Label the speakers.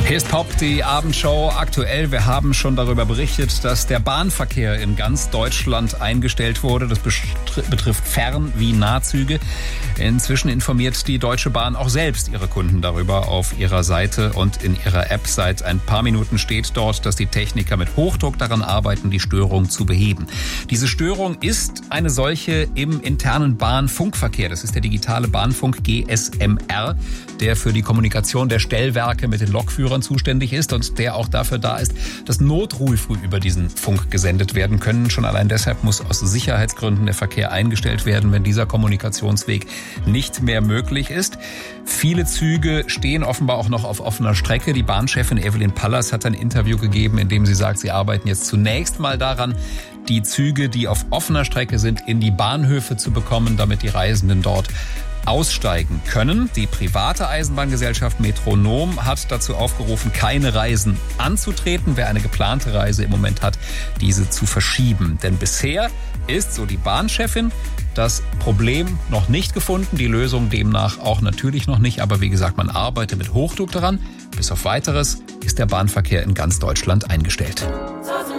Speaker 1: Hier ist Pop, die Abendshow. Aktuell, wir haben schon darüber berichtet, dass der Bahnverkehr in ganz Deutschland eingestellt wurde. Das betrifft Fern- wie Nahzüge. Inzwischen informiert die Deutsche Bahn auch selbst ihre Kunden darüber auf ihrer Seite und in ihrer App. Seit ein paar Minuten steht dort, dass die Techniker mit Hochdruck daran arbeiten, die Störung zu beheben. Diese Störung ist eine solche im internen Bahnfunkverkehr. Das ist der digitale Bahnfunk GSMR, der für die Kommunikation der Stellwerke mit den Lokführern zuständig ist und der auch dafür da ist, dass Notrufe über diesen Funk gesendet werden können. Schon allein deshalb muss aus Sicherheitsgründen der Verkehr eingestellt werden, wenn dieser Kommunikationsweg nicht mehr möglich ist. Viele Züge stehen offenbar auch noch auf offener Strecke. Die Bahnchefin Evelyn Pallas hat ein Interview gegeben, in dem sie sagt, sie arbeiten jetzt zunächst mal daran, die Züge, die auf offener Strecke sind, in die Bahnhöfe zu bekommen, damit die Reisenden dort aussteigen können. Die private Eisenbahngesellschaft Metronom hat dazu aufgerufen, keine Reisen anzutreten. Wer eine geplante Reise im Moment hat, diese zu verschieben. Denn bisher ist, so die Bahnchefin, das Problem noch nicht gefunden. Die Lösung demnach auch natürlich noch nicht. Aber wie gesagt, man arbeitet mit Hochdruck daran. Bis auf Weiteres ist der Bahnverkehr in ganz Deutschland eingestellt.